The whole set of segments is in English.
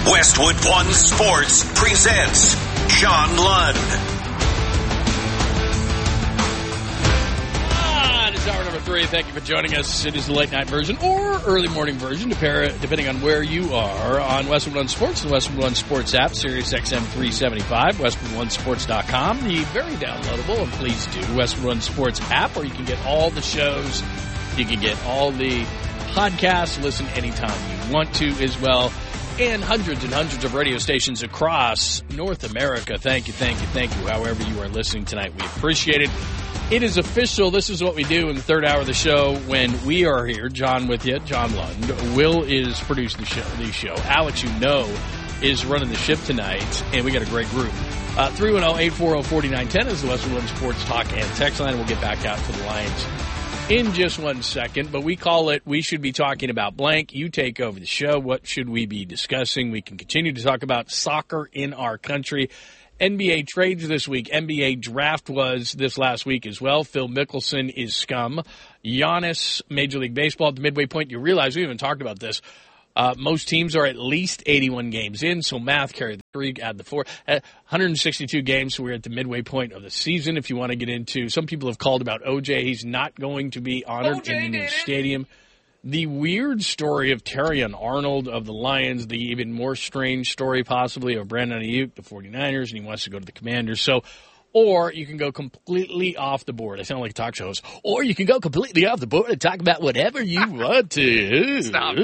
Westwood One Sports presents John Lund. It's hour number 3. Thank you for joining us. It is the late night version or early morning version, depending on where you are, on Westwood One Sports and Westwood One Sports app, Sirius XM 375, WestwoodOneSports.com, the very downloadable, and please do, Westwood One Sports app, where you can get all the shows, you can get all the podcasts, listen anytime you want to as well, and hundreds of radio stations across North America. Thank you, however you are listening tonight. We appreciate it. It is official. This is what we do in the third hour of the show when we are here. John with you, John Lund. Will is producing the show. Alex, you know, is running the ship tonight, and we got a great group. 310-840-4910 is the Westwood One Sports talk and text line. We'll get back out to the lines in just 1 second, but we call it We Should Be Talking About Blank. You take over the show. What should we be discussing? We can continue to talk about soccer in our country. NBA trades this week. NBA draft was this last week as well. Phil Mickelson is scum. Giannis, Major League Baseball at the midway point. You realize we haven't talked about this. Most teams are at least 81 games in, so math carry the 3, add the 4. 162 games, so we're at the midway point of the season. If you want to get into, some people have called about OJ. He's not going to be honored in the new stadium. The weird story of Terrion Arnold of the Lions, the even more strange story possibly of Brandon Ayuk, the 49ers, and he wants to go to the Commanders. So, or you can go completely off the board. I sound like a talk show host. Or you can go completely off the board and talk about whatever you want to. Stop.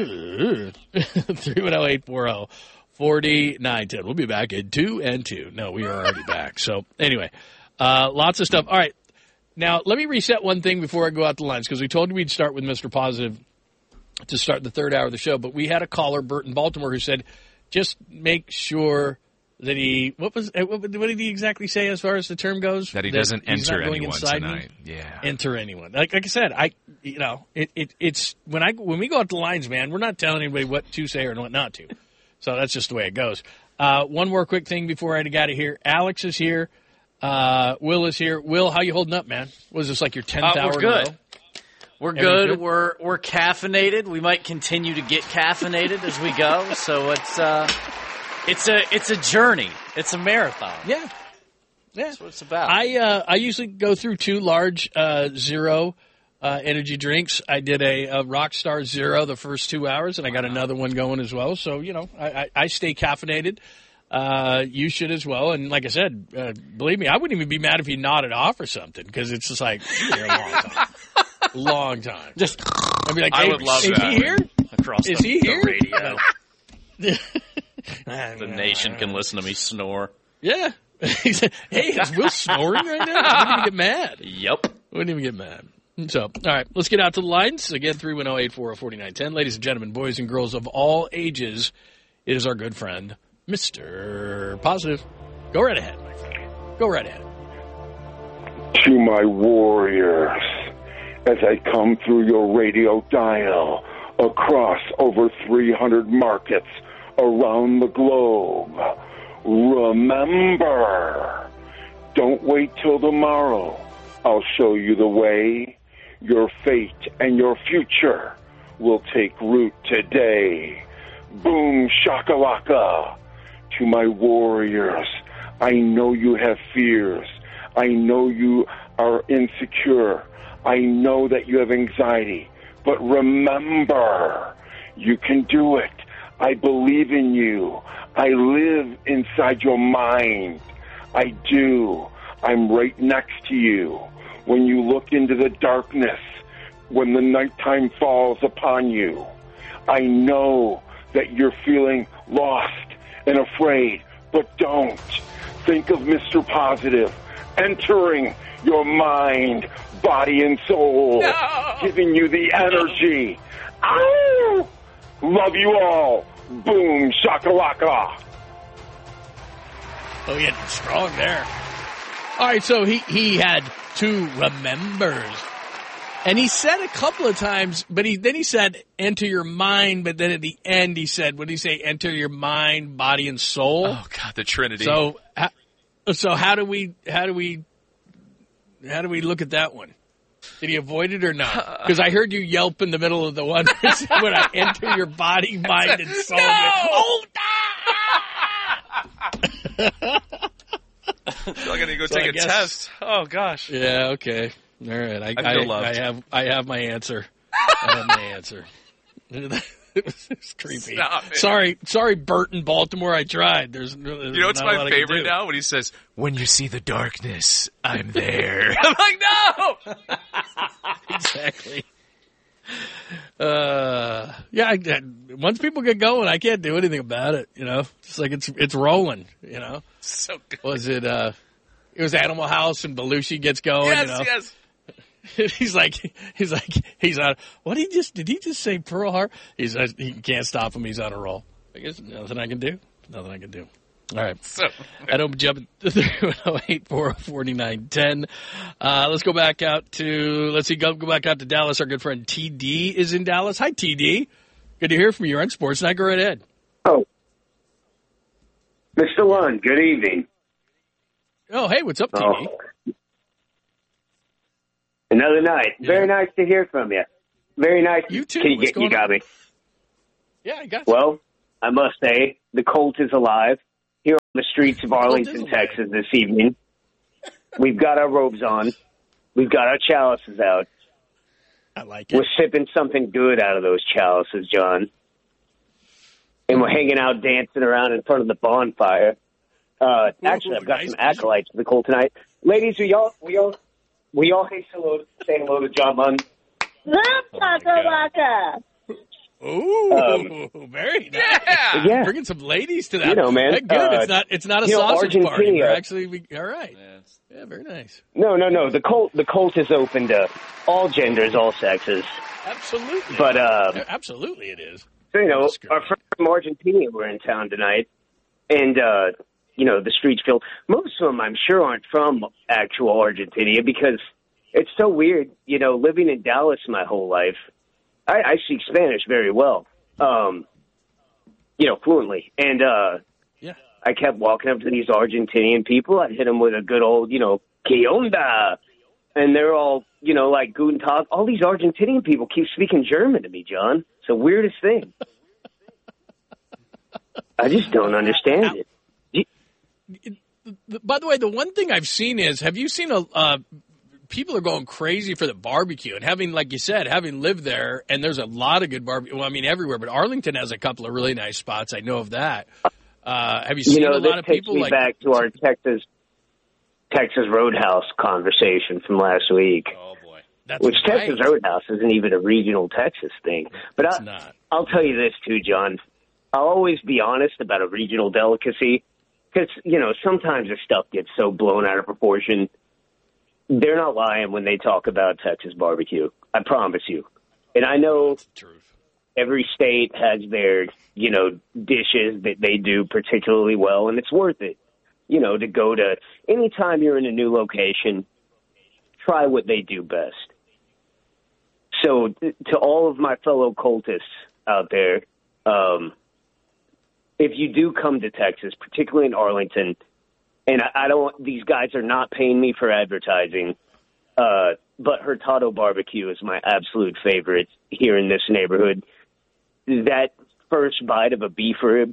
310-840-4910. We'll be back in 2 and 2. No, we are already back. So, anyway, lots of stuff. All right. Now, let me reset one thing before I go out the lines, because we told you we'd start with Mr. Positive to start the third hour of the show. But we had a caller, Bert in Baltimore, who said, just make sure that he, what did he exactly say as far as the term goes? That he doesn't enter anyone tonight. Yeah. Enter anyone. Like I said, it's when we go out the lines, man, we're not telling anybody what to say or what not to. So that's just the way it goes. One more quick thing before I get out of here. Alex is here. Will is here. Will, how you holding up, man? Was this like your 10th hour? We're good. We're good. We're caffeinated. We might continue to get caffeinated as we go. So it's a journey. It's a marathon. Yeah. That's what it's about. I usually go through 2 large zero energy drinks. I did a Rockstar Zero the first 2 hours, and I got another one going as well. So, I stay caffeinated. You should as well. And like I said, believe me, I wouldn't even be mad if you nodded off or something, because it's just like, you're here a long time. Long time. Just, I'd be like, hey, I would love is that. he here? Across Is he here? radio. The nation can listen to me snore. Yeah. He said, hey, is Will snoring right now? I wouldn't even get mad. Yep. Wouldn't even get mad. So, all right, let's get out to the lines. Again, 310-840-4910. Ladies and gentlemen, boys and girls of all ages, it is our good friend, Mr. Positive. Go right ahead, my friend. Go right ahead. To my warriors, as I come through your radio dial across over 300 markets around the globe, remember, don't wait till tomorrow. I'll show you the way. Your fate and your future will take root today. Boom shakalaka. To my warriors, I know you have fears. I know you are insecure. I know that you have anxiety. But remember, you can do it. I believe in you. I live inside your mind. I do. I'm right next to you. When you look into the darkness, when the nighttime falls upon you, I know that you're feeling lost and afraid, but don't. Think of Mr. Positive entering your mind, body, and soul, giving you the energy. Ow! Love you all. Boom, shakalaka. Oh, he had strong there. All right, so he had 2 remembers. And he said a couple of times, but then he said, enter your mind, but then at the end he said, what did he say? Enter your mind, body, and soul? Oh, God, the Trinity. So how do we look at that one? Did he avoid it or not? Because I heard you yelp in the middle of the one when I enter your body, mind, and soul. No! Oh, So I'm gonna go take a test. Oh gosh. Yeah. Okay. All right. I have my answer. I have my answer. It's creepy. Sorry, Bert in Baltimore. I tried. There's you know what's my favorite now? When he says, "When you see the darkness, I'm there." I'm like, no. Exactly. Yeah. Once people get going, I can't do anything about it. You know, just like it's rolling. You know, so good. Was it? It was Animal House and Belushi gets going. Yes, you know? yes. He's on. What did he just say Pearl Harbor? He can't stop him. He's on a roll. I guess nothing I can do. All right. So I don't jump to 310-840-4910. Let's go back out to go back out to Dallas. Our good friend TD is in Dallas. Hi TD. Good to hear from you. You're on Sports Night. Go right ahead. Oh. Mr. Lund, good evening. Oh, hey, what's up, TD? Another night. Yeah. Very nice to hear from you. Very nice. You too. You got me. Yeah, I got you. Well, I must say, the Colt is alive here on the streets of Arlington, Texas this evening. We've got our robes on. We've got our chalices out. I like it. We're sipping something good out of those chalices, John. And we're hanging out, dancing around in front of the bonfire. Actually, I've got some acolytes for the Colt tonight. Ladies, we all say hello to John Lund. Ooh, very nice. Yeah. Bringing some ladies to that. You know, man. Good. It's not a sausage party. We're actually all right. Yes. Yeah, very nice. No. The Colt is open to all genders, all sexes. Absolutely. But absolutely, it is. So, our friends from Argentina were in town tonight, and the streets filled. Most of them, I'm sure, aren't from actual Argentina because it's so weird. Living in Dallas my whole life, I speak Spanish very well, fluently. And I kept walking up to these Argentinian people. I'd hit them with a good old, ¿Qué onda? And they're all, like Guten Tag. All these Argentinian people keep speaking German to me, John. It's the weirdest thing. I just don't understand it. By the way, the one thing I've seen is, have you seen people are going crazy for the barbecue and having lived there, and there's a lot of good barbecue. Well, I mean, everywhere, but Arlington has a couple of really nice spots. I know of that. Have you seen a lot of people? This takes me back to our Texas Roadhouse conversation from last week. Oh boy, Texas Roadhouse isn't even a regional Texas thing. But I'll tell you this too, John. I'll always be honest about a regional delicacy because sometimes the stuff gets so blown out of proportion. They're not lying when they talk about Texas barbecue. I promise you. And I know every state has their, dishes that they do particularly well, and it's worth it, to go to. Anytime you're in a new location, try what they do best. So to all of my fellow cultists out there, if you do come to Texas, particularly in Arlington, and these guys are not paying me for advertising, but Hurtado Barbecue is my absolute favorite here in this neighborhood. That first bite of a beef rib,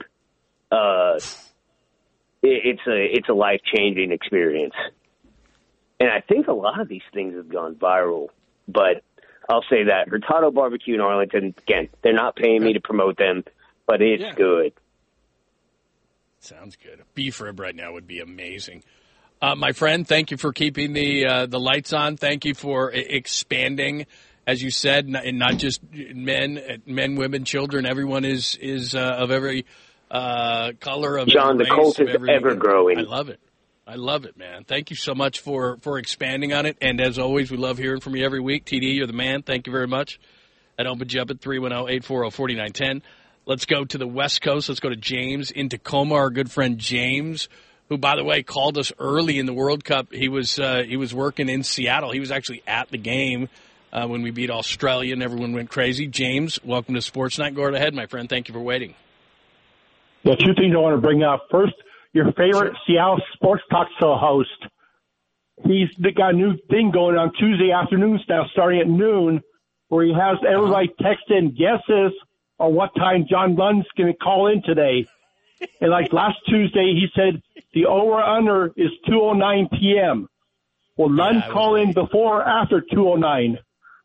it's a life-changing experience. And I think a lot of these things have gone viral, but I'll say that. Hurtado Barbecue in Arlington, again, they're not paying me to promote them, but it's good. Sounds good. A beef rib right now would be amazing. My friend, thank you for keeping the lights on. Thank you for expanding, as you said, and not just men, women, children. Everyone is of every color of John, every race, the Colt is ever growing. I love it, man. Thank you so much for expanding on it. And as always, we love hearing from you every week. TD, you're the man. Thank you very much. That opens you up at 310-840-4910. Let's go to the West Coast. Let's go to James in Tacoma, our good friend James, who, by the way, called us early in the World Cup. He was working in Seattle. He was actually at the game when we beat Australia and everyone went crazy. James, welcome to Sports Night. Go right ahead, my friend. Thank you for waiting. Yeah, two things I want to bring up. First, your favorite Seattle sports talk show host. He's got a new thing going on Tuesday afternoons now, starting at noon, where he has everybody text in guesses on what time John Lund's going to call in today. And like last Tuesday, he said the over-under is 2:09 p.m. Will Lund call in before or after 2:09?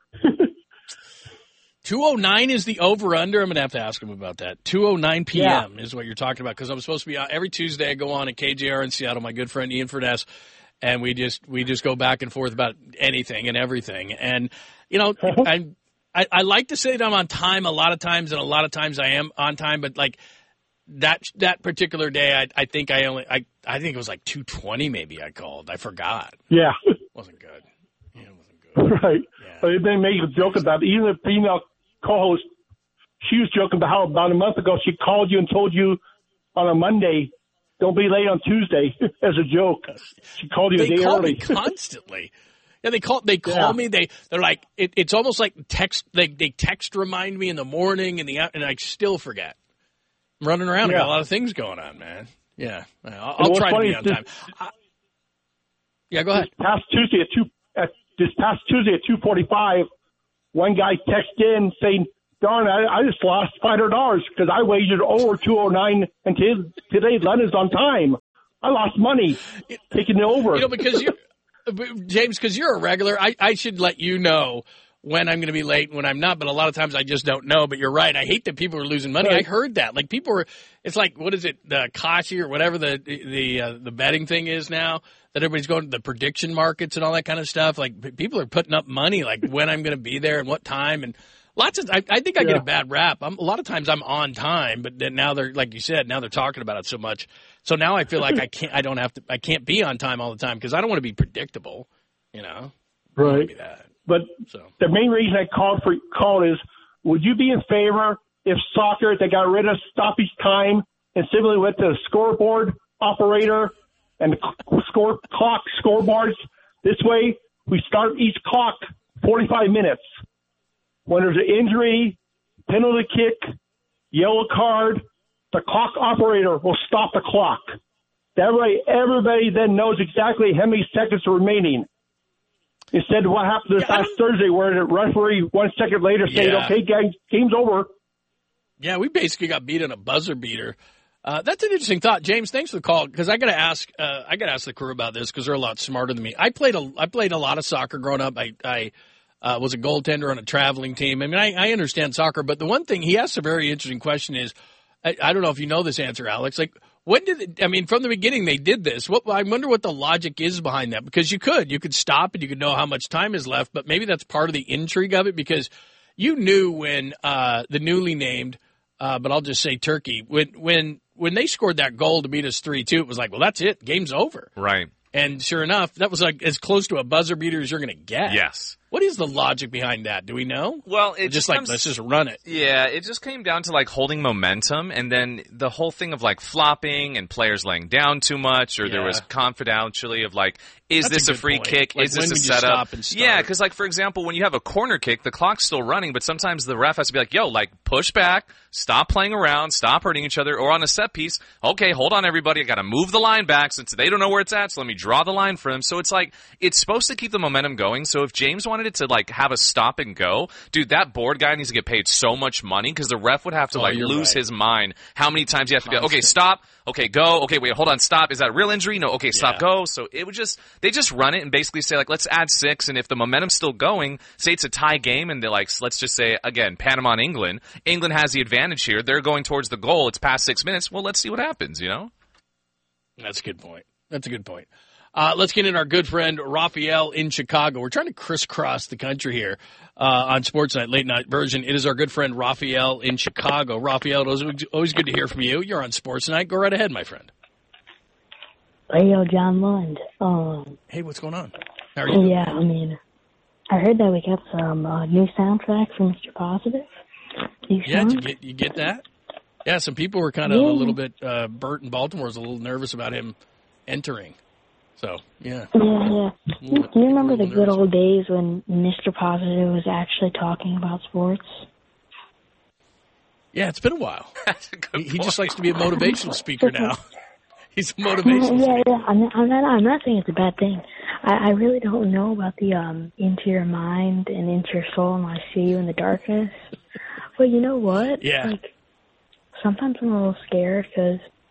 2:09 is the over-under? I'm going to have to ask him about that. 2:09 p.m. is what you're talking about, because I'm supposed to be every Tuesday I go on at KJR in Seattle, my good friend Ian Furness, and we just go back and forth about anything and everything. And, you know, I like to say that I'm on time a lot of times, and a lot of times I am on time, but like that particular day, I think I think it was like 2:20 maybe I called. I forgot. Yeah. Wasn't good. Yeah, it wasn't good. Right. Yeah. But they make a joke about it. Even the female co-host, she was joking about how about a month ago she called you and told you on a Monday, don't be late on Tuesday, as a joke. She called you a day early. They call me constantly. Yeah, they call me. They're like it's almost like text. They text remind me in the morning and I still forget. I'm running around. I got a lot of things going on, man. Yeah, I'll try to be on time. Yeah, go ahead. This past Tuesday at 2:45, one guy texted in saying, "Darn, I just lost $500 because I wagered over 2:09, and today London's on time. I lost money taking it over." You know, because James, because you're a regular, I should let you know when I'm going to be late and when I'm not, but a lot of times I just don't know. But you're right. I hate that people are losing money. Right. I heard that. Like people are, it's like, what is it, the Kashi or whatever the betting thing is now, that everybody's going to the prediction markets and all that kind of stuff. Like people are putting up money, like when I'm going to be there and what time. And lots of, I think I get a bad rap. A lot of times I'm on time, but then now they're, like you said, now they're talking about it so much. So now I feel like I can't be on time all the time because I don't want to be predictable, you know? Right. But the main reason I called is, would you be in favor if soccer, they got rid of stoppage time and simply went to the scoreboard operator and the clock scoreboards? This way, we start each clock 45 minutes. When there's an injury, penalty kick, yellow card, the clock operator will stop the clock. That way, everybody then knows exactly how many seconds are remaining. Instead of what happened this last Thursday where the referee 1 second later said, okay, guys, game's over. Yeah, we basically got beat on a buzzer beater. That's an interesting thought. James, thanks for the call, because I got to ask the crew about this because they're a lot smarter than me. I played a lot of soccer growing up. I was a goaltender on a traveling team. I mean, I understand soccer, but the one thing he asked a very interesting question is, I don't know if you know this answer, Alex, like, when from the beginning they did this. I wonder what the logic is behind that, because you could stop and you could know how much time is left, but maybe that's part of the intrigue of it, because you knew when the newly named, but I'll just say Turkey, when they scored that goal to beat us 3-2, it was like, well, that's it, game's over. Right. And sure enough, that was like as close to a buzzer beater as you're going to get. Yes. What is the logic behind that? Do we know? Well, let's just run it. Yeah, it just came down to like holding momentum, and then the whole thing of like flopping and players laying down too much, or there was confidentially of like, is this a free kick? Like, is this a setup? Yeah, because like for example, when you have a corner kick, the clock's still running, but sometimes the ref has to be like, yo, like push back, stop playing around, stop hurting each other, or on a set piece, okay, hold on everybody, I got to move the line back since they don't know where it's at, so let me draw the line for them. So it's like, it's supposed to keep the momentum going. So if James wanted it to like have a stop and go, dude, that board guy needs to get paid so much money, because the ref would have to lose his mind how many times you have to be like, okay, stop, okay, go, okay, wait, hold on, stop, is that a real injury? No, okay, stop, go. So it would they just run it and basically say like, let's add 6, and if the momentum's still going, say it's a tie game, and they're like, let's just say again, Panama and England has the advantage here, they're going towards the goal, it's past 6 minutes, well, let's see what happens, you know? That's a good point. Let's get in our good friend Raphael in Chicago. We're trying to crisscross the country here on Sports Night, late night version. It is our good friend Raphael in Chicago. Raphael, it's always good to hear from you. You're on Sports Night. Go right ahead, my friend. Hey, yo, John Lund. Hey, what's going on? How are you? Yeah, I mean, I heard that we got some new soundtrack for Mr. Positive. Did you get that? Yeah, some people were kind of a little bit, Bert in Baltimore was a little nervous about him entering. So, yeah. Yeah. Do you remember the good old days when Mr. Positive was actually talking about sports? Yeah, it's been a while. He just likes to be a motivational speaker now. He's a motivational speaker. Yeah. I'm not saying it's a bad thing. I really don't know about the into your mind and into your soul, and I see you in the darkness. But you know what? Yeah. Like, sometimes I'm a little scared because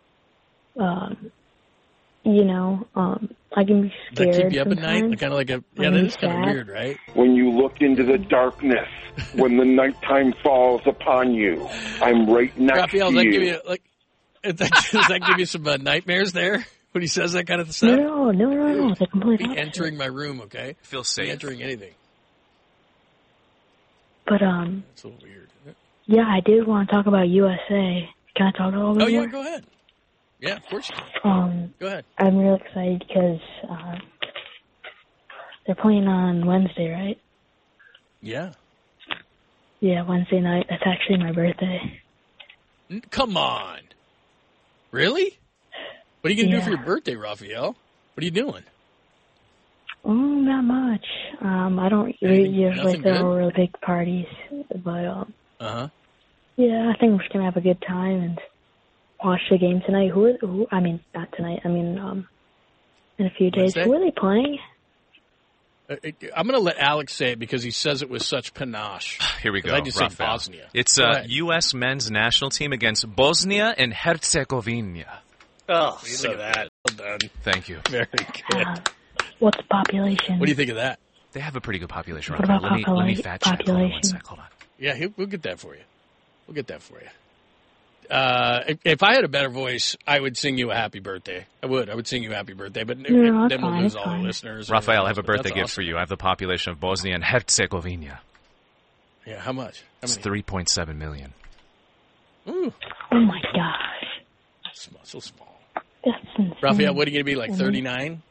I can be scared. Does that keep you up sometimes. at night? Kind of like that is kind of weird, right? When you look into the darkness, when the nighttime falls upon you, I'm right next Raphael, to does that you. give you does that give you some nightmares there when he says that kind of stuff? No. It's a complete Be opposite. entering my room, okay? Feel safe. Be entering anything. But It's a little weird, isn't it? yeah, I did want to talk about USA. Can I talk a little bit Oh yeah, more? go ahead. Yeah, of course you can. Go ahead. I'm real excited because they're playing on Wednesday, right? Yeah. Yeah, Wednesday night. That's actually my birthday. Come on. Really? What are you going to do Yeah. for your birthday, Raphael? What are you doing? Not much. I don't Anything- usually nothing throw good? really big parties, but Uh-huh. yeah, I think we're just gonna have a good time and watch the game tonight. Not tonight. In a few days. Wednesday? Who are they playing? I'm going to let Alex say it because he says it with such panache. Here we go. I just say Raphael. Bosnia. It's Go ahead. U.S. men's national team against Bosnia and Herzegovina. Oh, Look so at that. Well done. Thank you. Very good. What's the population? What do you think of that? They have a pretty good population. What Raphael. about Let me fact check. Hold on one population? sec. Hold on. Yeah, we'll get that for you. We'll get that for you. If I had a better voice, I would sing you a happy birthday. I would sing you a happy birthday, but No, then we'll fine, lose it's all the fine. listeners. Raphael, I have a birthday That's gift awesome. for you. I have the population of Bosnia and Herzegovina. Yeah, how much? How It's many? 3.7 million. Ooh, Oh my gosh, so small. that's insane. Raphael, what are you going to be, like 39?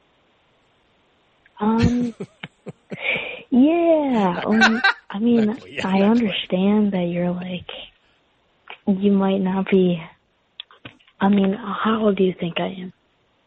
Yeah. I mean, Not quite, yeah, I not understand that you're like, you might not be. I mean, how old do you think I am?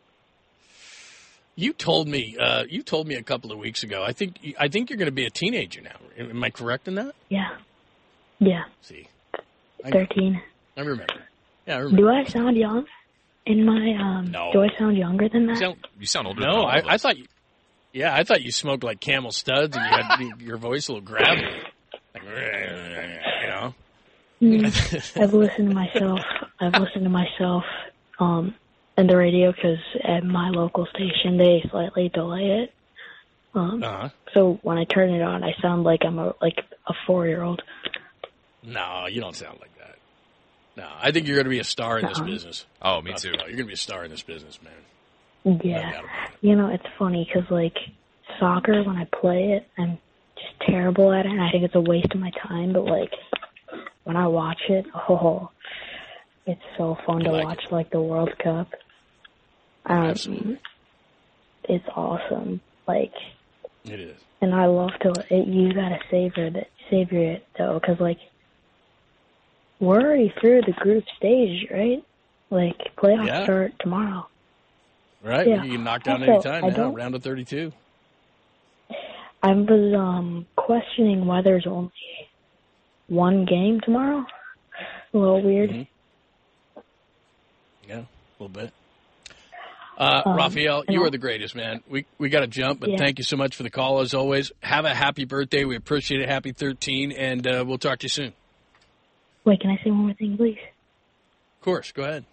You told me a couple of weeks ago. I think you're going to be a teenager now. Am I correct in that? Yeah. Yeah. See, 13. I remember. Yeah, I remember. Do I sound young? In my No. do I sound younger than that? You sound older than No, all of I us. thought you. Yeah, I thought you smoked like Camel Studs and you had your voice a little gravelly. Like, you know. I've listened to myself in the radio because at my local station they slightly delay it. So when I turn it on, I sound like I'm a 4-year-old. No, you don't sound like that. No, I think you're going to be a star in this business. Oh, me too. You're going to be a star in this business, man. Yeah. You know, it's funny because, like, soccer, when I play it, I'm just terrible at it, and I think it's a waste of my time. But, like, when I watch it, it's so fun to watch, like, the World Cup. Absolutely. It's awesome. Like, It is. and I love you got to savor it, though, because, like, we're already through the group stage, right? Like, playoffs start tomorrow. Right? Yeah. You can knock down Also, any time now, round of 32. I was questioning why there's only one game tomorrow. A little weird. Mm-hmm. Yeah, a little bit. Raphael, you are the greatest, man. We got to jump, but thank you so much for the call, as always. Have a happy birthday. We appreciate it. Happy 13, and we'll talk to you soon. Wait, can I say one more thing, please? Of course. Go ahead.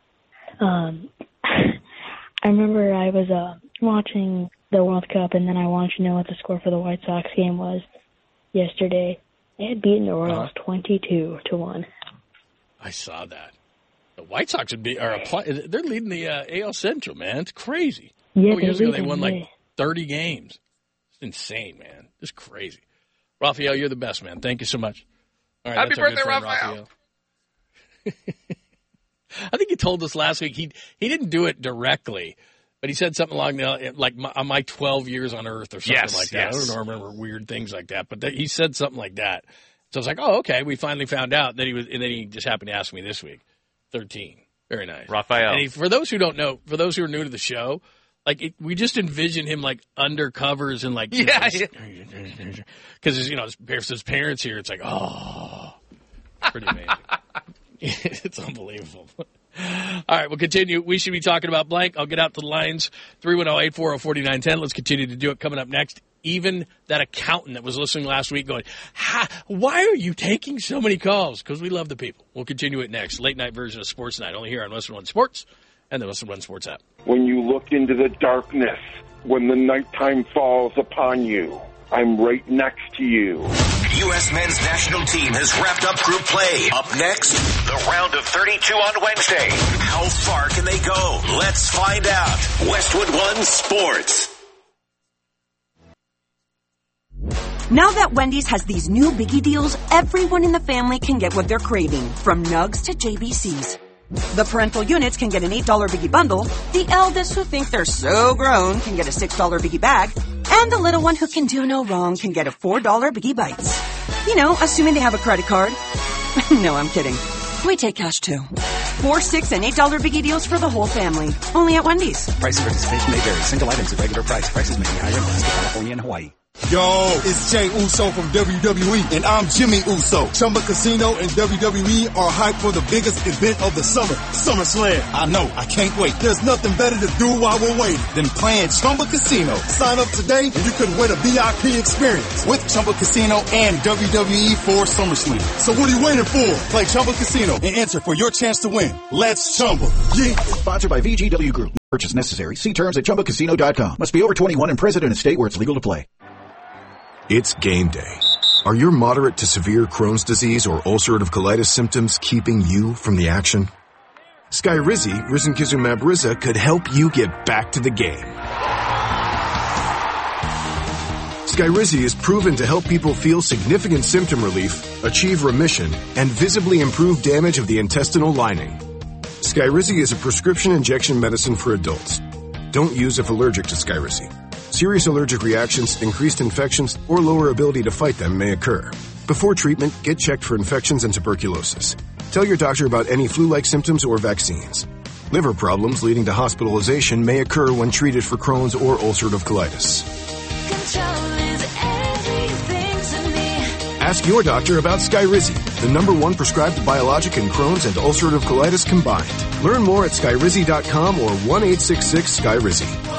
I remember I was watching the World Cup, and then I wanted to know what the score for the White Sox game was yesterday. They had beaten the Royals 22-1. I saw that. The White Sox they're leading the AL Central, man. It's crazy. Yeah, years ago they won like 30 games. It's insane, man. It's crazy. Raphael, you're the best, man. Thank you so much. All right, Happy that's our good birthday, friend, Raphael. I think he told us last week he didn't do it directly, but he said something along my 12 years on Earth or something like that. Yes. I don't remember weird things like that, but he said something like that. So I was like, oh, okay, we finally found out. And then he just happened to ask me this week. 13. Very nice. Raphael. And for those who don't know, for those who are new to the show, we just envision him like undercovers and like, because his parents here, it's like, oh, pretty amazing. It's unbelievable. All right, we'll continue. We should be talking about blank. I'll get out to the lines. 310-840-4910. Let's continue to do it. Coming up next, even that accountant that was listening last week going, why are you taking so many calls? Because we love the people. We'll continue it next. Late night version of Sports Night, only here on Western One Sports and the Listen to One Sports app. When you look into the darkness, when the nighttime falls upon you, I'm right next to you. U.S. men's national team has wrapped up group play. Up next, the round of 32 on Wednesday. How far can they go? Let's find out. Westwood One Sports. Now that Wendy's has these new biggie deals, everyone in the family can get what they're craving, from nugs to JBCs. The parental units can get an $8 biggie bundle, the eldest who think they're so grown can get a $6 biggie bag, and the little one who can do no wrong can get a $4 biggie bites. You know, assuming they have a credit card. No, I'm kidding. We take cash too. $4, $6, and $8 biggie deals for the whole family. Only at Wendy's. Price and participation may vary. Single items at regular price. Prices may be higher in Alaska, California, and Hawaii. Yo, it's Jey Uso from WWE, and I'm Jimmy Uso. Chumba Casino and WWE are hyped for the biggest event of the summer, SummerSlam. I know, I can't wait. There's nothing better to do while we're waiting than playing Chumba Casino. Sign up today and you could win a VIP experience with Chumba Casino and WWE for SummerSlam. So what are you waiting for? Play Chumba Casino and enter for your chance to win. Let's Chumba. Yeah. Sponsored by VGW Group. Purchase necessary. See terms at ChumbaCasino.com. Must be over 21 and present in a state where it's legal to play. It's game day. Are your moderate to severe Crohn's disease or ulcerative colitis symptoms keeping you from the action? Skyrizi, risankizumab Riza, could help you get back to the game. Skyrizi is proven to help people feel significant symptom relief, achieve remission, and visibly improve damage of the intestinal lining. Skyrizi is a prescription injection medicine for adults. Don't use if allergic to Skyrizi. Serious allergic reactions, increased infections, or lower ability to fight them may occur. Before treatment, get checked for infections and tuberculosis. Tell your doctor about any flu-like symptoms or vaccines. Liver problems leading to hospitalization may occur when treated for Crohn's or ulcerative colitis. Ask your doctor about Skyrizi, the #1 prescribed biologic in Crohn's and ulcerative colitis combined. Learn more at skyrizi.com or 1-866-SKYRIZI.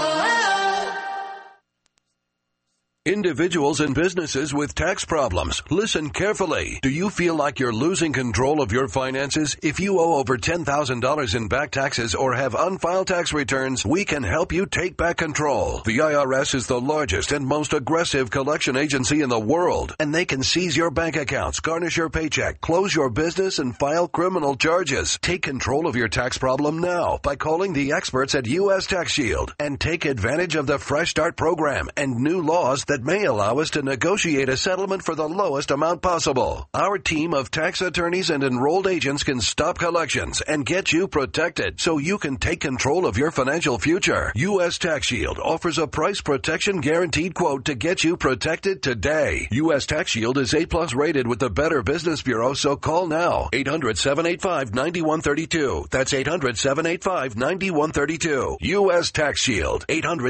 Individuals and businesses with tax problems, listen carefully. Do you feel like you're losing control of your finances? If you owe over $10,000 in back taxes or have unfiled tax returns, we can help you take back control. The IRS is the largest and most aggressive collection agency in the world, and they can seize your bank accounts, garnish your paycheck, close your business, and file criminal charges. Take control of your tax problem now by calling the experts at U.S. Tax Shield and take advantage of the Fresh Start program and new laws that may allow us to negotiate a settlement for the lowest amount possible. Our team of tax attorneys and enrolled agents can stop collections and get you protected so you can take control of your financial future. U.S. Tax Shield offers a price protection guaranteed quote to get you protected today. U.S. Tax Shield is A+ rated with the Better Business Bureau, so call now. 800-785-9132. That's 800-785-9132. U.S. Tax Shield.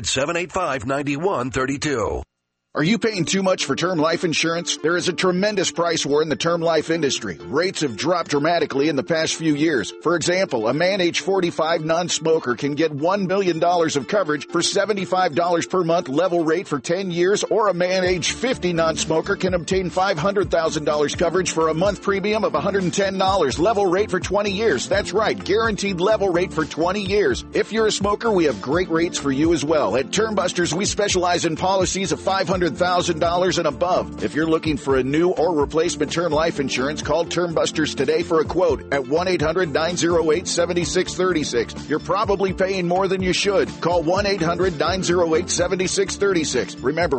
800-785-9132. Are you paying too much for term life insurance? There is a tremendous price war in the term life industry. Rates have dropped dramatically in the past few years. For example, a man age 45 non-smoker can get $1 million of coverage for $75 per month level rate for 10 years, or a man age 50 non-smoker can obtain $500,000 coverage for a month premium of $110 level rate for 20 years. That's right, guaranteed level rate for 20 years. If you're a smoker, we have great rates for you as well. At Term Busters, we specialize in policies of $500,000 and above. If you're looking for a new or replacement term life insurance, call Term Busters today for a quote at 1-800-908-7636. You're probably paying more than you should. Call 1-800-908-7636. Remember,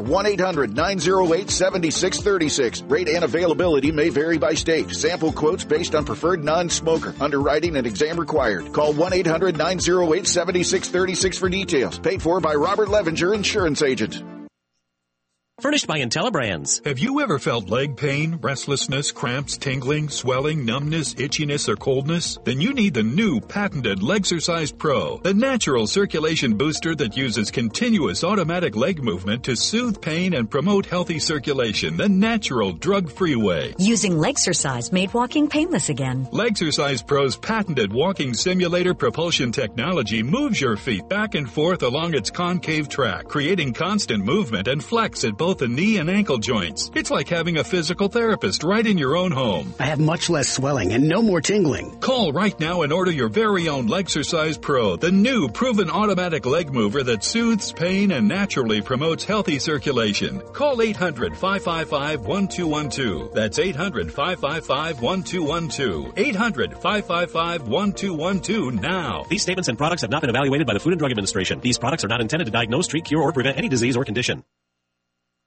1-800-908-7636. Rate and availability may vary by state. Sample quotes based on preferred non-smoker. Underwriting and exam required. Call 1-800-908-7636 for details. Paid for by Robert Levinger, Insurance Agent. Furnished by IntelliBrands. Have you ever felt leg pain, restlessness, cramps, tingling, swelling, numbness, itchiness, or coldness? Then you need the new patented Legsercise Pro, the natural circulation booster that uses continuous automatic leg movement to soothe pain and promote healthy circulation the natural, drug-free way. Using Legsercise made walking painless again. Legsercise Pro's patented walking simulator propulsion technology moves your feet back and forth along its concave track, creating constant movement and flex at both both the knee and ankle joints. It's like having a physical therapist right in your own home. I have much less swelling and no more tingling. Call right now and order your very own Legsercise Pro, the new proven automatic leg mover that soothes pain and naturally promotes healthy circulation. Call 800-555-1212. That's 800-555-1212. 800-555-1212 now. These statements and products have not been evaluated by the Food and Drug Administration. These products are not intended to diagnose, treat, cure, or prevent any disease or condition.